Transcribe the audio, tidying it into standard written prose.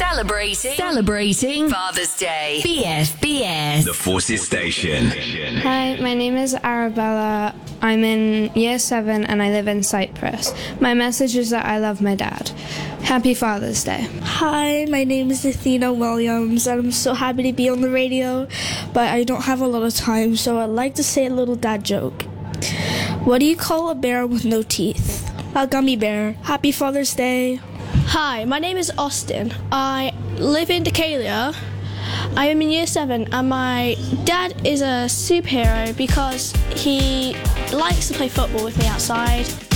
Celebrating Father's Day. BFBS. The Forces Station. Hi, my name is Arabella. I'm in Year 7 and I live in Cyprus. My message is that I love my dad. Happy Father's Day. Hi, my name is Athena Williams and I'm so happy to be on the radio, but I don't have a lot of time, so I'd like to say a little dad joke. What do you call a bear with no teeth? A gummy bear. Happy Father's Day. Hi, my name is Austin. I live in Decalia. I am in Year 7 and my dad is a superhero because he likes to play football with me outside.